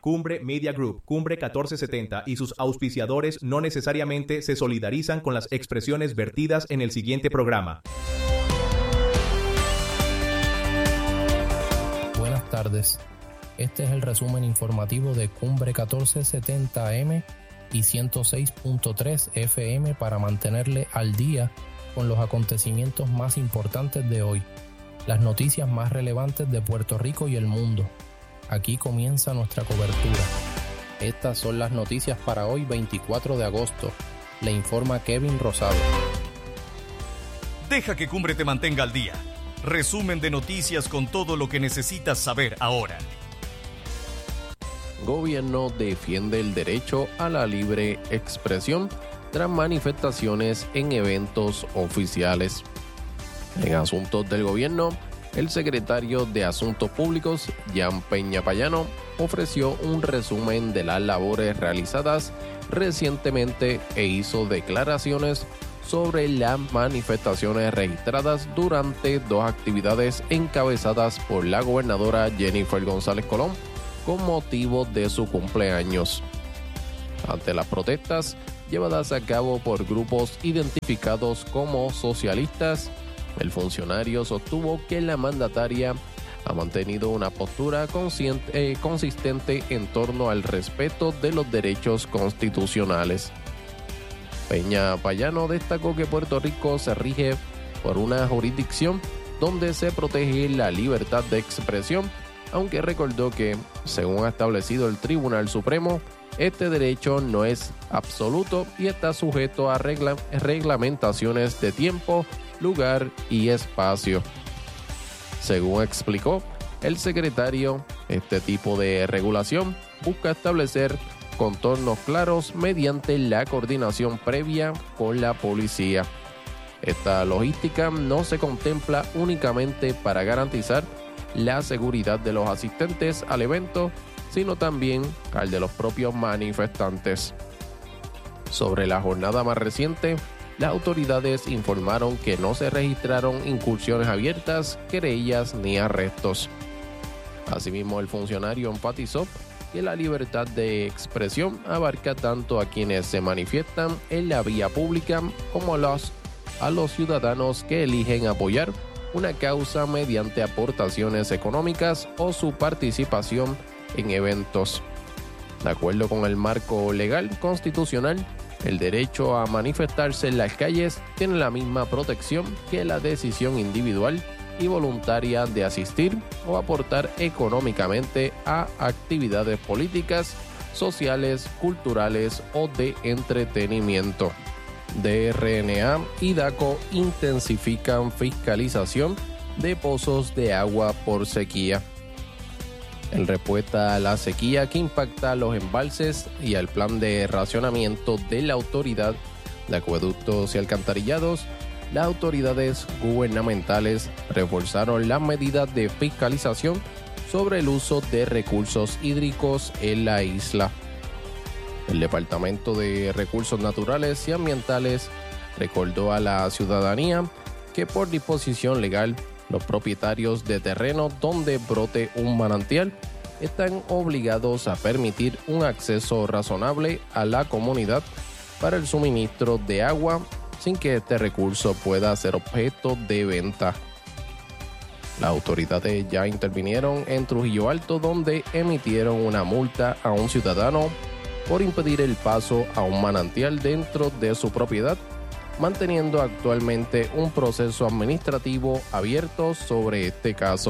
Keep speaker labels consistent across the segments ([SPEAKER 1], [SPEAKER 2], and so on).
[SPEAKER 1] Cumbre Media Group, Cumbre 1470 y sus auspiciadores no necesariamente se solidarizan con las expresiones vertidas en el siguiente programa.
[SPEAKER 2] Buenas tardes. Este es el resumen informativo de Cumbre 1470 AM y 106.3 FM para mantenerle al día con los acontecimientos más importantes de hoy, las noticias más relevantes de Puerto Rico y el mundo. Aquí comienza nuestra cobertura. Estas son las noticias para hoy 24 de agosto. Le informa Kevin Rosado.
[SPEAKER 3] Deja que Cumbre te mantenga al día. Resumen de noticias con todo lo que necesitas saber ahora.
[SPEAKER 2] Gobierno defiende el derecho a la libre expresión tras manifestaciones en eventos oficiales. En asuntos del gobierno, el secretario de Asuntos Públicos, Jan Peña Payano, ofreció un resumen de las labores realizadas recientemente e hizo declaraciones sobre las manifestaciones registradas durante dos actividades encabezadas por la gobernadora Jennifer González Colón con motivo de su cumpleaños. Ante las protestas llevadas a cabo por grupos identificados como socialistas, el funcionario sostuvo que la mandataria ha mantenido una postura consistente en torno al respeto de los derechos constitucionales. Peña Payano destacó que Puerto Rico se rige por una jurisdicción donde se protege la libertad de expresión, aunque recordó que, según ha establecido el Tribunal Supremo, este derecho no es absoluto y está sujeto a reglamentaciones de tiempo, lugar y espacio. Según explicó el secretario, este tipo de regulación busca establecer contornos claros mediante la coordinación previa con la policía. Esta logística no se contempla únicamente para garantizar la seguridad de los asistentes al evento, sino también al de los propios manifestantes. Sobre la jornada más reciente, las autoridades informaron que no se registraron incursiones abiertas, querellas ni arrestos. Asimismo, el funcionario enfatizó que la libertad de expresión abarca tanto a quienes se manifiestan en la vía pública como a los ciudadanos que eligen apoyar una causa mediante aportaciones económicas o su participación en eventos. De acuerdo con el marco legal constitucional, el derecho a manifestarse en las calles tiene la misma protección que la decisión individual y voluntaria de asistir o aportar económicamente a actividades políticas, sociales, culturales o de entretenimiento. DRNA y DACO intensifican fiscalización de pozos de agua por sequía. En respuesta a la sequía que impacta a los embalses y al plan de racionamiento de la Autoridad de Acueductos y Alcantarillados, las autoridades gubernamentales reforzaron las medidas de fiscalización sobre el uso de recursos hídricos en la isla. El Departamento de Recursos Naturales y Ambientales recordó a la ciudadanía que por disposición legal, los propietarios de terreno donde brote un manantial están obligados a permitir un acceso razonable a la comunidad para el suministro de agua sin que este recurso pueda ser objeto de venta. Las autoridades ya intervinieron en Trujillo Alto, donde emitieron una multa a un ciudadano por impedir el paso a un manantial dentro de su propiedad, manteniendo actualmente un proceso administrativo abierto sobre este caso.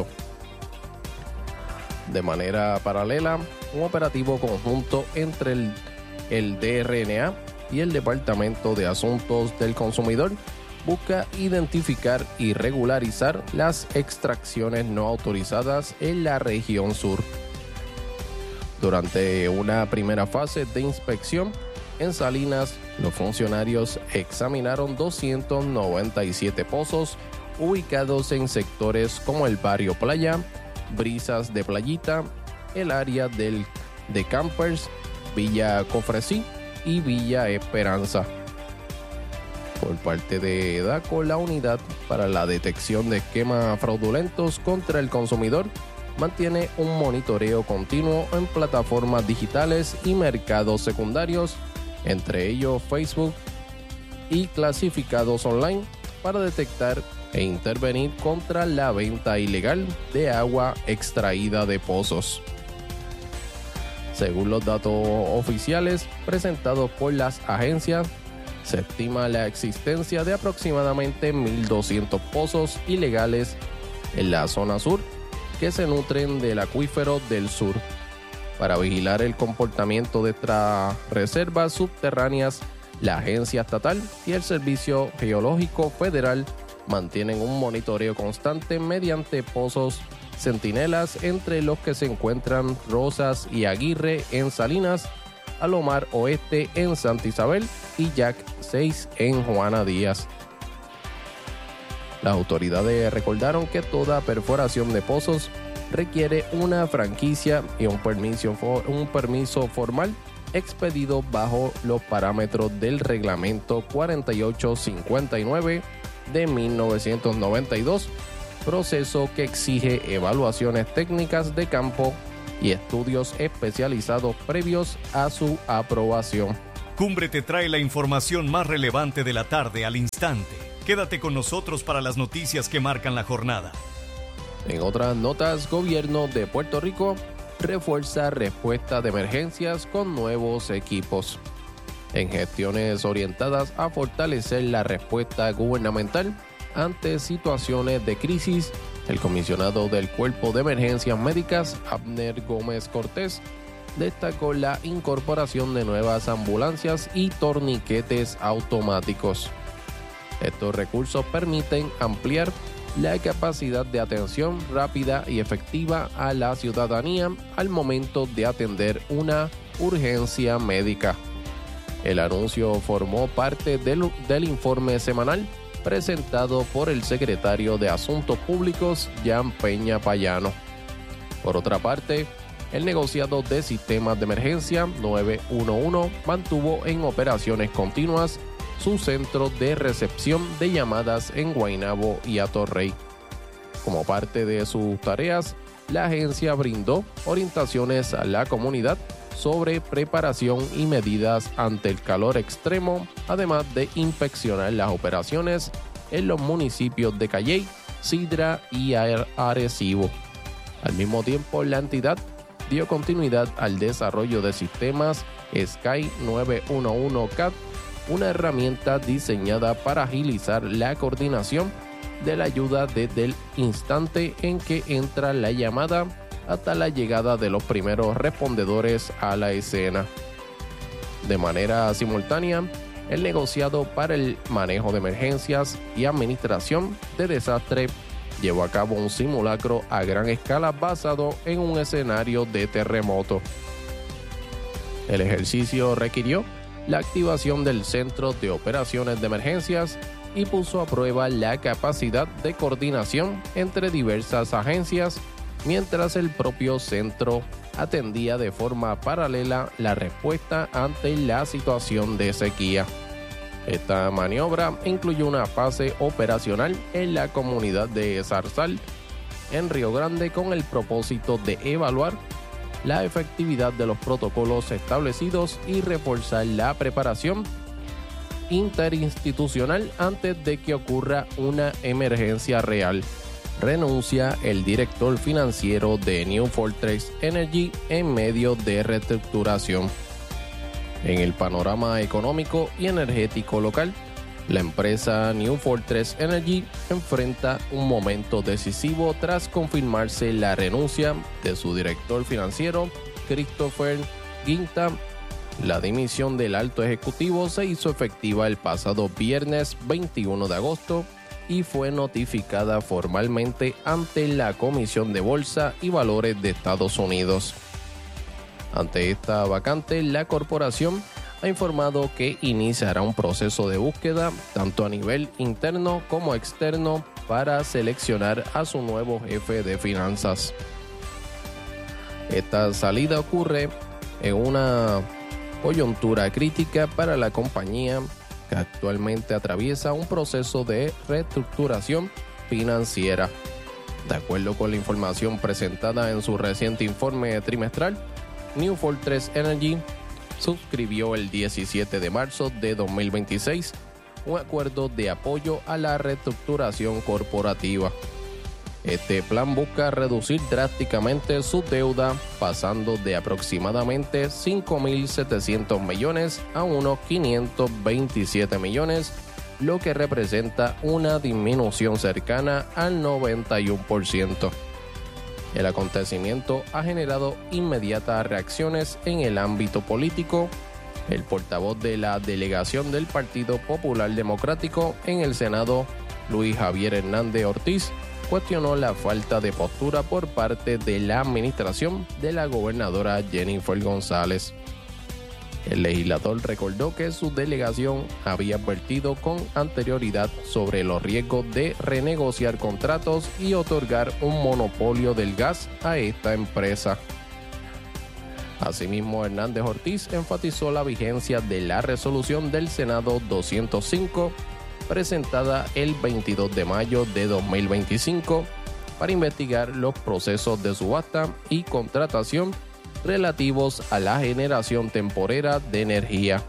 [SPEAKER 2] De manera paralela, un operativo conjunto entre el DRNA y el Departamento de Asuntos del Consumidor busca identificar y regularizar las extracciones no autorizadas en la región sur. Durante una primera fase de inspección en Salinas, los funcionarios examinaron 297 pozos ubicados en sectores como el barrio Playa, Brisas de Playita, el área de Campers, Villa Cofresí y Villa Esperanza. Por parte de DACO, la Unidad para la Detección de Esquemas Fraudulentos contra el Consumidor mantiene un monitoreo continuo en plataformas digitales y mercados secundarios, entre ellos Facebook, y clasificados online para detectar e intervenir contra la venta ilegal de agua extraída de pozos. Según los datos oficiales presentados por las agencias, se estima la existencia de aproximadamente 1.200 pozos ilegales en la zona sur que se nutren del acuífero del sur. Para vigilar el comportamiento de estas reservas subterráneas, la Agencia Estatal y el Servicio Geológico Federal mantienen un monitoreo constante mediante pozos centinelas, entre los que se encuentran Rosas y Aguirre en Salinas, Alomar Oeste en Santa Isabel y Jack 6 en Juana Díaz. Las autoridades recordaron que toda perforación de pozos requiere una franquicia y un permiso formal expedido bajo los parámetros del Reglamento 4859 de 1992, proceso que exige evaluaciones técnicas de campo y estudios especializados previos a su aprobación.
[SPEAKER 3] Cumbre te trae la información más relevante de la tarde al instante. Quédate con nosotros para las noticias que marcan la jornada.
[SPEAKER 2] En otras notas, Gobierno de Puerto Rico refuerza respuesta de emergencias con nuevos equipos. En gestiones orientadas a fortalecer la respuesta gubernamental ante situaciones de crisis, el comisionado del Cuerpo de Emergencias Médicas, Abner Gómez Cortés, destacó la incorporación de nuevas ambulancias y torniquetes automáticos. Estos recursos permiten ampliar la capacidad de atención rápida y efectiva a la ciudadanía al momento de atender una urgencia médica. El anuncio formó parte del informe semanal presentado por el secretario de Asuntos Públicos, Jan Peña Payano. Por otra parte, el negociado de sistemas de emergencia 911 mantuvo en operaciones continuas su centro de recepción de llamadas en Guaynabo y Atorrey. Como parte de sus tareas, la agencia brindó orientaciones a la comunidad sobre preparación y medidas ante el calor extremo, además de inspeccionar las operaciones en los municipios de Calley, Sidra y Arecibo. Al mismo tiempo, la entidad dio continuidad al desarrollo de sistemas Sky 911 CAT, una herramienta diseñada para agilizar la coordinación de la ayuda desde el instante en que entra la llamada hasta la llegada de los primeros respondedores a la escena. De manera simultánea, el negociado para el manejo de emergencias y administración de desastre llevó a cabo un simulacro a gran escala basado en un escenario de terremoto. El ejercicio requirió la activación del Centro de Operaciones de Emergencias y puso a prueba la capacidad de coordinación entre diversas agencias, mientras el propio centro atendía de forma paralela la respuesta ante la situación de sequía. Esta maniobra incluyó una fase operacional en la comunidad de Zarzal, en Río Grande, con el propósito de evaluar la efectividad de los protocolos establecidos y reforzar la preparación interinstitucional antes de que ocurra una emergencia real. Renuncia el director financiero de New Fortress Energy en medio de reestructuración. En el panorama económico y energético local, la empresa New Fortress Energy enfrenta un momento decisivo tras confirmarse la renuncia de su director financiero, Christopher Guinta. La dimisión del alto ejecutivo se hizo efectiva el pasado viernes 21 de agosto y fue notificada formalmente ante la Comisión de Bolsa y Valores de Estados Unidos. Ante esta vacante, la corporación ha informado que iniciará un proceso de búsqueda tanto a nivel interno como externo para seleccionar a su nuevo jefe de finanzas. Esta salida ocurre en una coyuntura crítica para la compañía, que actualmente atraviesa un proceso de reestructuración financiera. De acuerdo con la información presentada en su reciente informe trimestral, New Fortress Energy suscribió el 17 de marzo de 2026 un acuerdo de apoyo a la reestructuración corporativa. Este plan busca reducir drásticamente su deuda, pasando de aproximadamente 5.700 millones a unos 527 millones, lo que representa una disminución cercana al 91%. El acontecimiento ha generado inmediatas reacciones en el ámbito político. El portavoz de la delegación del Partido Popular Democrático en el Senado, Luis Javier Hernández Ortiz, cuestionó la falta de postura por parte de la administración de la gobernadora Jennifer González. El legislador recordó que su delegación había advertido con anterioridad sobre los riesgos de renegociar contratos y otorgar un monopolio del gas a esta empresa. Asimismo, Hernández Ortiz enfatizó la vigencia de la resolución del Senado 205, presentada el 22 de mayo de 2025, para investigar los procesos de subasta y contratación relativos a la generación temporera de energía.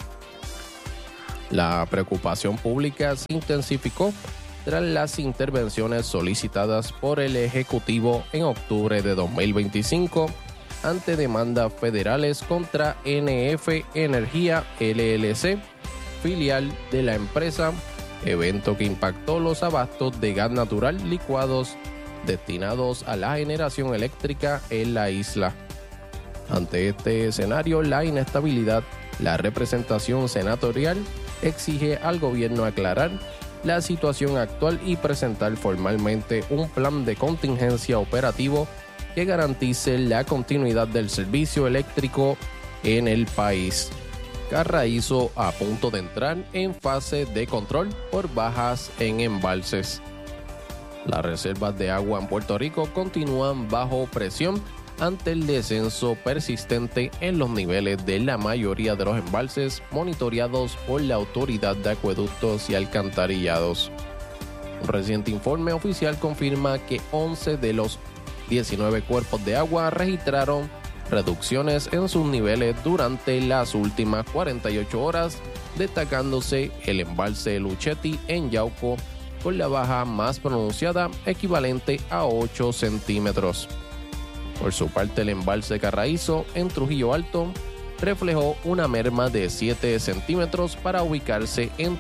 [SPEAKER 2] La preocupación pública se intensificó tras las intervenciones solicitadas por el Ejecutivo en octubre de 2025 ante demandas federales contra NF Energía LLC, filial de la empresa, evento que impactó los abastos de gas natural licuados destinados a la generación eléctrica en la isla. Ante este escenario, la inestabilidad, la representación senatorial exige al gobierno aclarar la situación actual y presentar formalmente un plan de contingencia operativo que garantice la continuidad del servicio eléctrico en el país. Carraízo a punto de entrar en fase de control por bajas en embalses. Las reservas de agua en Puerto Rico continúan bajo presión ante el descenso persistente en los niveles de la mayoría de los embalses monitoreados por la Autoridad de Acueductos y Alcantarillados. Un reciente informe oficial confirma que 11 de los 19 cuerpos de agua registraron reducciones en sus niveles durante las últimas 48 horas, destacándose el embalse Luchetti en Yauco con la baja más pronunciada, equivalente a 8 centímetros. Por su parte, el embalse Carraízo en Trujillo Alto reflejó una merma de 7 centímetros para ubicarse en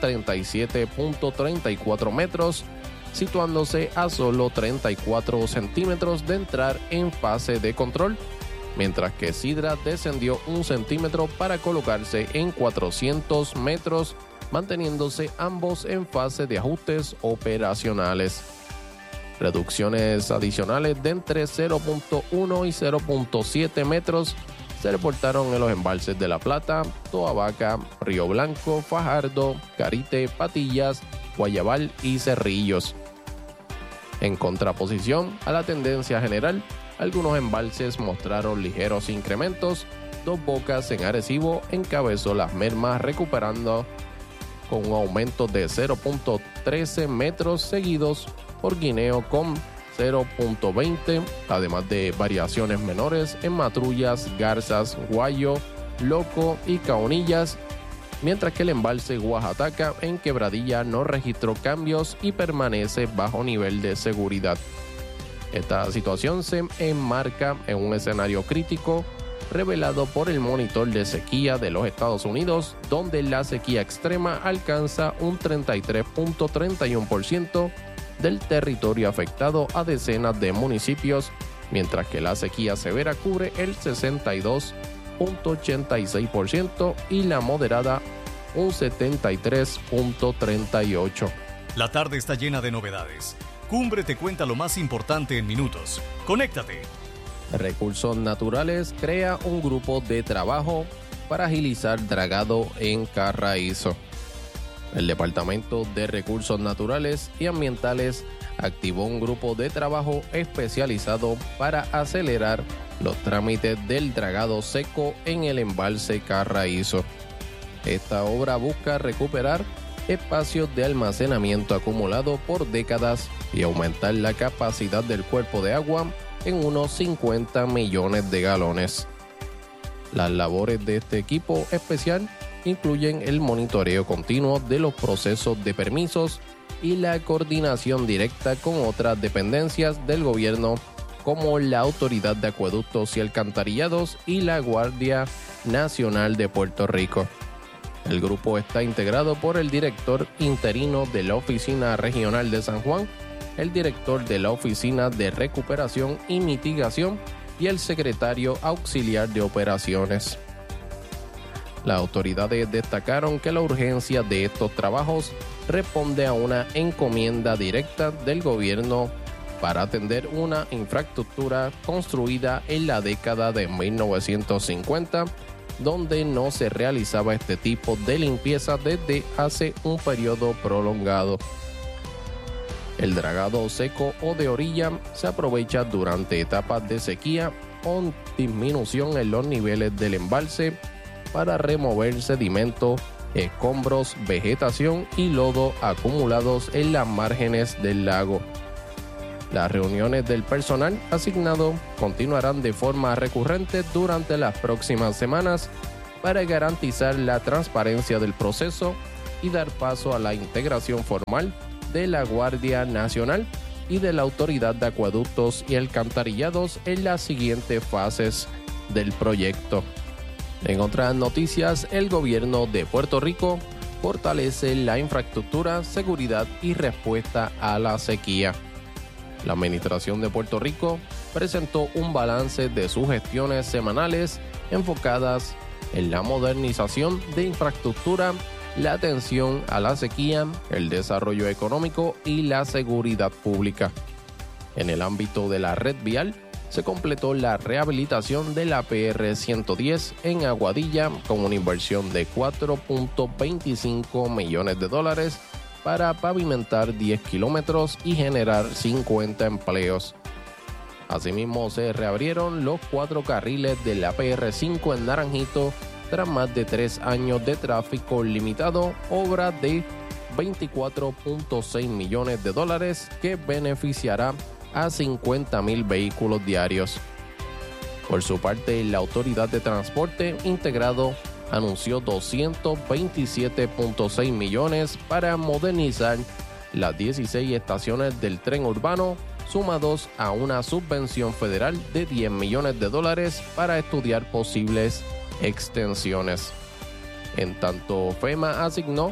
[SPEAKER 2] 37.34 metros, situándose a solo 34 centímetros de entrar en fase de control, mientras que Sidra descendió 1 centímetro para colocarse en 400 metros, manteniéndose ambos en fase de ajustes operacionales. Reducciones adicionales de entre 0.1 y 0.7 metros se reportaron en los embalses de La Plata, Toabaca, Río Blanco, Fajardo, Carite, Patillas, Guayabal y Cerrillos. En contraposición a la tendencia general, algunos embalses mostraron ligeros incrementos. Dos Bocas en Arecibo encabezó las mermas, recuperando con un aumento de 0.13 metros, seguidos por Guineo con 0.20, además de variaciones menores en Matrullas, Garzas, Guayo, Loco y Caonillas, mientras que el embalse Oaxaca en Quebradilla no registró cambios y permanece bajo nivel de seguridad. Esta situación se enmarca en un escenario crítico revelado por el monitor de sequía de los Estados Unidos, donde la sequía extrema alcanza un 33.31% del territorio afectado a decenas de municipios, mientras que la sequía severa cubre el 62.86% y la moderada un 73.38%.
[SPEAKER 3] La tarde está llena de novedades. Cumbre te cuenta lo más importante en minutos. ¡Conéctate!
[SPEAKER 2] Recursos Naturales crea un grupo de trabajo para agilizar dragado en Carraízo. El Departamento de Recursos Naturales y Ambientales activó un grupo de trabajo especializado para acelerar los trámites del dragado seco en el embalse Carraízo. Esta obra busca recuperar espacios de almacenamiento acumulado por décadas y aumentar la capacidad del cuerpo de agua en unos 50 millones de galones. Las labores de este equipo especial incluyen el monitoreo continuo de los procesos de permisos y la coordinación directa con otras dependencias del gobierno como la Autoridad de Acueductos y Alcantarillados y la Guardia Nacional de Puerto Rico. El grupo está integrado por el director interino de la Oficina Regional de San Juan, el director de la Oficina de Recuperación y Mitigación y el secretario auxiliar de operaciones. Las autoridades destacaron que la urgencia de estos trabajos responde a una encomienda directa del gobierno para atender una infraestructura construida en la década de 1950, donde no se realizaba este tipo de limpieza desde hace un periodo prolongado. El dragado seco o de orilla se aprovecha durante etapas de sequía o disminución en los niveles del embalse para remover sedimento, escombros, vegetación y lodo acumulados en las márgenes del lago. Las reuniones del personal asignado continuarán de forma recurrente durante las próximas semanas para garantizar la transparencia del proceso y dar paso a la integración formal de la Guardia Nacional y de la Autoridad de Acueductos y Alcantarillados en las siguientes fases del proyecto. En otras noticias, el gobierno de Puerto Rico fortalece la infraestructura, seguridad y respuesta a la sequía. La Administración de Puerto Rico presentó un balance de sus gestiones semanales enfocadas en la modernización de infraestructura, la atención a la sequía, el desarrollo económico y la seguridad pública. En el ámbito de la red vial, se completó la rehabilitación de la PR 110 en Aguadilla con una inversión de $4.25 millones para pavimentar 10 kilómetros y generar 50 empleos. Asimismo, se reabrieron los 4 carriles de la PR5 en Naranjito tras más de 3 años de tráfico limitado, obra de $24.6 millones que beneficiará a 50,000 vehículos diarios. Por su parte, la Autoridad de Transporte Integrado anunció $227.6 millones para modernizar las 16 estaciones del tren urbano, sumados a una subvención federal de $10 millones para estudiar posibles extensiones. En tanto, FEMA asignó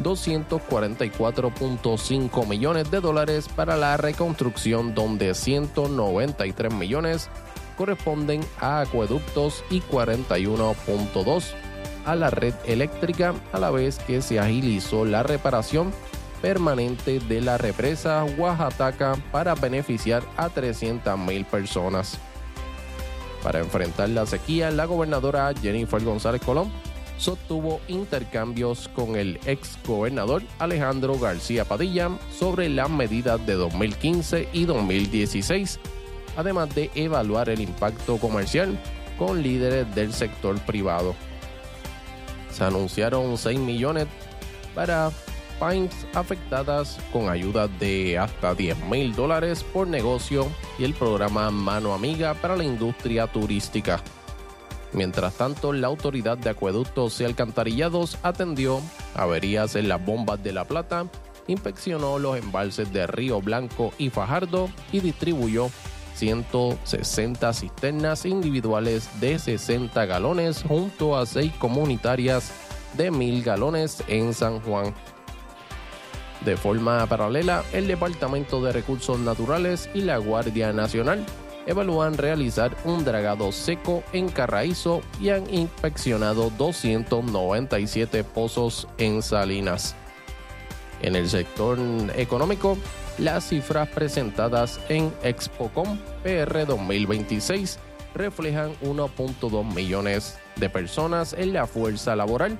[SPEAKER 2] $244.5 millones para la reconstrucción, donde $193 millones corresponden a acueductos y 41.2 a la red eléctrica, a la vez que se agilizó la reparación permanente de la represa Oaxaca para beneficiar a 300,000 personas. Para enfrentar la sequía, la gobernadora Jennifer González Colón sostuvo intercambios con el ex gobernador Alejandro García Padilla sobre las medidas de 2015 y 2016, además de evaluar el impacto comercial con líderes del sector privado. Se anunciaron $6 millones para pymes afectadas con ayuda de hasta $10,000 por negocio y el programa Mano Amiga para la industria turística. Mientras tanto, la Autoridad de Acueductos y Alcantarillados atendió averías en las bombas de La Plata, inspeccionó los embalses de Río Blanco y Fajardo y distribuyó 160 cisternas individuales de 60 galones junto a 6 comunitarias de 1,000 galones en San Juan. De forma paralela, el Departamento de Recursos Naturales y la Guardia Nacional evalúan realizar un dragado seco en Carraízo y han inspeccionado 297 pozos en Salinas. En el sector económico, las cifras presentadas en ExpoCom PR 2026 reflejan 1.2 millones de personas en la fuerza laboral,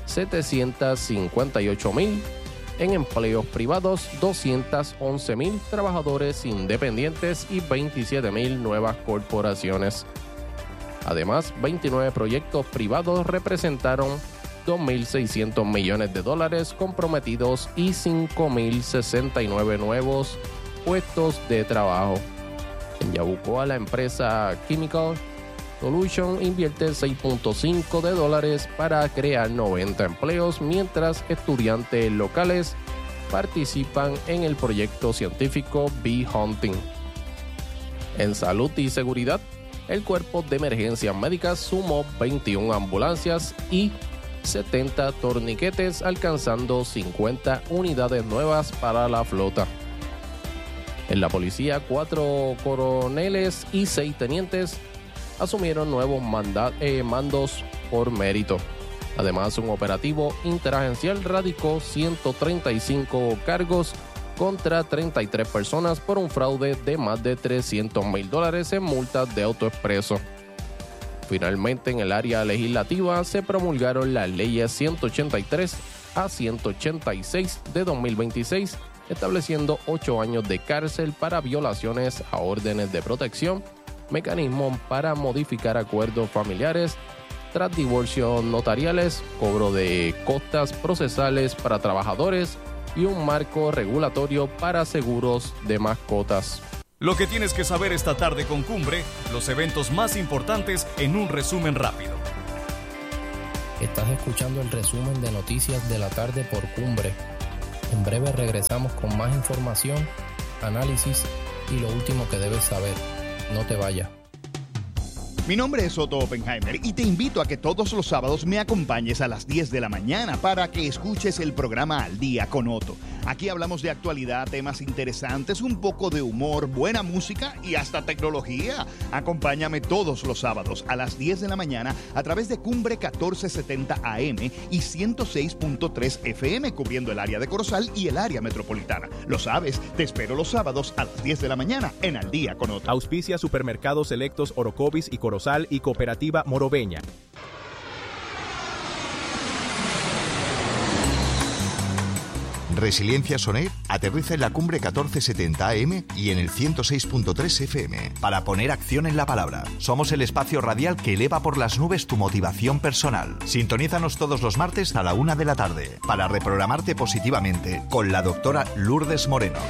[SPEAKER 2] 758,000 en empleos privados, 211,000 trabajadores independientes y 27,000 nuevas corporaciones. Además, 29 proyectos privados representaron $2,600 millones comprometidos y 5,069 nuevos puestos de trabajo. En Yabucoa, la empresa Chemical Solution invierte $6.5 para crear 90 empleos, mientras estudiantes locales participan en el proyecto científico Bee Hunting. En salud y seguridad, el Cuerpo de Emergencias Médicas sumó 21 ambulancias y 70 torniquetes, alcanzando 50 unidades nuevas para la flota. En la policía, 4 coroneles y 6 tenientes asumieron nuevos mandos por mérito. Además, un operativo interagencial radicó 135 cargos contra 33 personas por un fraude de más de $300,000 en multas de AutoExpreso. Finalmente, en el área legislativa se promulgaron las leyes 183 a 186 de 2026, estableciendo 8 años de cárcel para violaciones a órdenes de protección, mecanismos para modificar acuerdos familiares tras divorcios notariales, cobro de costas procesales para trabajadores y un marco regulatorio para seguros de mascotas.
[SPEAKER 3] Lo que tienes que saber esta tarde con Cumbre, los eventos más importantes en un resumen rápido.
[SPEAKER 4] Estás escuchando el resumen de noticias de la tarde por Cumbre. En breve regresamos con más información, análisis y lo último que debes saber. No te vayas.
[SPEAKER 5] Mi nombre es Otto Oppenheimer y te invito a que todos los sábados me acompañes a las 10 de la mañana para que escuches el programa Al Día con Otto. Aquí hablamos de actualidad, temas interesantes, un poco de humor, buena música y hasta tecnología. Acompáñame todos los sábados a las 10 de la mañana a través de Cumbre 1470 AM y 106.3 FM, cubriendo el área de Corozal y el área metropolitana. Lo sabes, te espero los sábados a las 10 de la mañana en Al Día con Otto.
[SPEAKER 1] Auspicia Supermercados Selectos Orocovis y Corozal y Cooperativa Morobeña.
[SPEAKER 6] Resiliencia Soner aterriza en la Cumbre 1470 AM y en el 106.3 FM para poner acción en la palabra. Somos el espacio radial que eleva por las nubes tu motivación personal. Sintonízanos todos los martes a la 1 de la tarde para reprogramarte positivamente con la doctora Lourdes Moreno.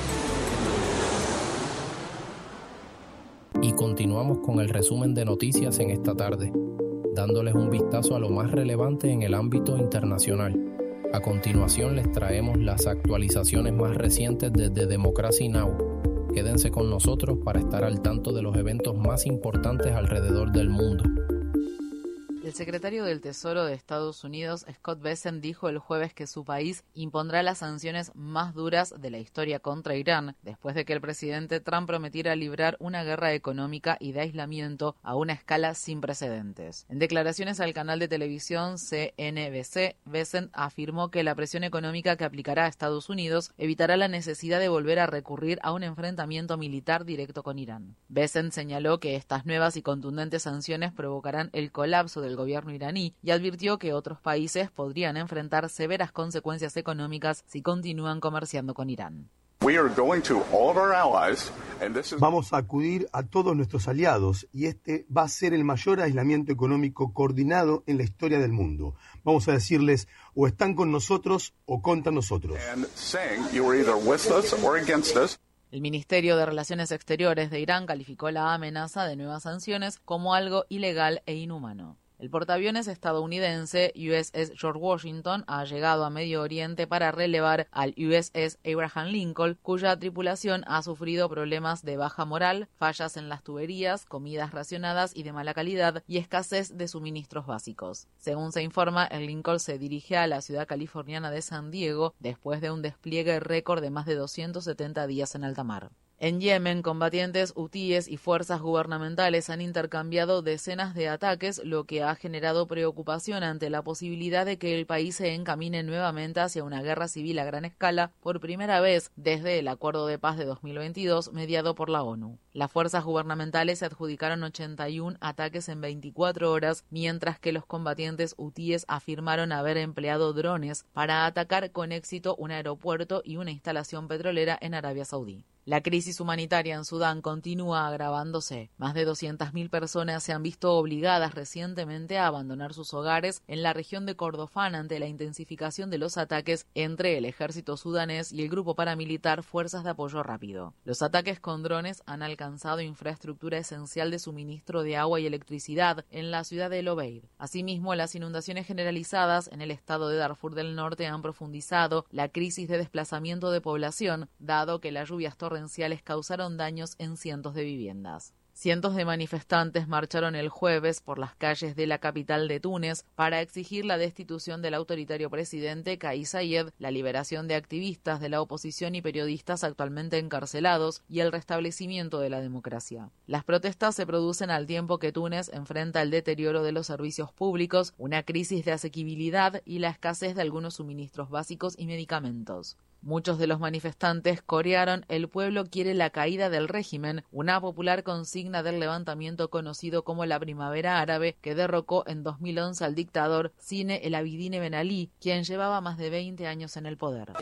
[SPEAKER 4] Y continuamos con el resumen de noticias en esta tarde, dándoles un vistazo a lo más relevante en el ámbito internacional. A continuación les traemos las actualizaciones más recientes desde Democracy Now! Quédense con nosotros para estar al tanto de los eventos más importantes alrededor del mundo.
[SPEAKER 7] El secretario del Tesoro de Estados Unidos, Scott Bessent, dijo el jueves que su país impondrá las sanciones más duras de la historia contra Irán, después de que el presidente Trump prometiera librar una guerra económica y de aislamiento a una escala sin precedentes. En declaraciones al canal de televisión CNBC, Bessent afirmó que la presión económica que aplicará a Estados Unidos evitará la necesidad de volver a recurrir a un enfrentamiento militar directo con Irán. Bessent señaló que estas nuevas y contundentes sanciones provocarán el colapso del gobierno iraní y advirtió que otros países podrían enfrentar severas consecuencias económicas si continúan comerciando con Irán.
[SPEAKER 8] Vamos a acudir a todos nuestros aliados y este va a ser el mayor aislamiento económico coordinado en la historia del mundo. Vamos a decirles o están con nosotros o contra nosotros.
[SPEAKER 7] El Ministerio de Relaciones Exteriores de Irán calificó la amenaza de nuevas sanciones como algo ilegal e inhumano. El portaaviones estadounidense USS George Washington ha llegado a Medio Oriente para relevar al USS Abraham Lincoln, cuya tripulación ha sufrido problemas de baja moral, fallas en las tuberías, comidas racionadas y de mala calidad y escasez de suministros básicos. Según se informa, el Lincoln se dirige a la ciudad californiana de San Diego después de un despliegue récord de más de 270 días en alta mar. En Yemen, combatientes hutíes y fuerzas gubernamentales han intercambiado decenas de ataques, lo que ha generado preocupación ante la posibilidad de que el país se encamine nuevamente hacia una guerra civil a gran escala por primera vez desde el Acuerdo de Paz de 2022 mediado por la ONU. Las fuerzas gubernamentales se adjudicaron 81 ataques en 24 horas, mientras que los combatientes hutíes afirmaron haber empleado drones para atacar con éxito un aeropuerto y una instalación petrolera en Arabia Saudí. La crisis humanitaria en Sudán continúa agravándose. Más de 200.000 personas se han visto obligadas recientemente a abandonar sus hogares en la región de Kordofán ante la intensificación de los ataques entre el ejército sudanés y el grupo paramilitar Fuerzas de Apoyo Rápido. Los ataques con drones han alcanzado infraestructura esencial de suministro de agua y electricidad en la ciudad de El Obeid. Asimismo, las inundaciones generalizadas en el estado de Darfur del Norte han profundizado la crisis de desplazamiento de población, dado que las lluvias torrenciales causaron daños en cientos de viviendas. Cientos de manifestantes marcharon el jueves por las calles de la capital de Túnez para exigir la destitución del autoritario presidente Kais Saied, la liberación de activistas de la oposición y periodistas actualmente encarcelados y el restablecimiento de la democracia. Las protestas se producen al tiempo que Túnez enfrenta el deterioro de los servicios públicos, una crisis de asequibilidad y la escasez de algunos suministros básicos y medicamentos. Muchos de los manifestantes corearon "El pueblo quiere la caída del régimen", una popular consigna del levantamiento conocido como la Primavera Árabe, que derrocó en 2011 al dictador Zine El Abidine Ben Ali, quien llevaba más de 20 años en el poder.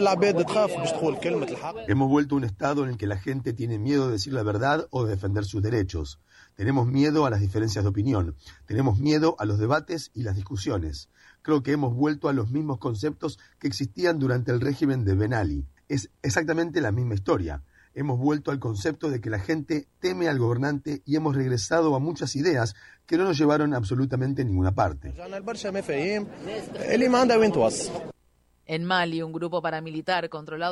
[SPEAKER 8] Hemos vuelto a un estado en el que la gente tiene miedo de decir la verdad o de defender sus derechos. Tenemos miedo a las diferencias de opinión. Tenemos miedo a los debates y las discusiones. Creo que hemos vuelto a los mismos conceptos que existían durante el régimen de Ben Ali. Es exactamente la misma historia. Hemos vuelto al concepto de que la gente teme al gobernante y hemos regresado a muchas ideas que no nos llevaron absolutamente a ninguna parte.
[SPEAKER 7] En Mali, un grupo paramilitar controlado